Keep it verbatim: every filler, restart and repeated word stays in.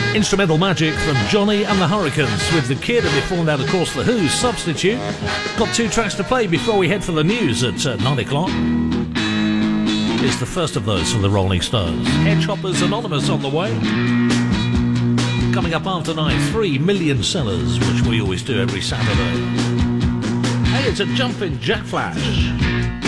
Instrumental Magic from Johnny and the Hurricanes with The Kid, and before that, of course, The Who's Substitute. Got two tracks to play before we head for the news at uh, nine o'clock. It's the first of those from the Rolling Stones. Hedgehoppers Anonymous on the way. Coming up after nine, three million sellers, which we always do every Saturday. Hey, it's a jumping Jack Flash.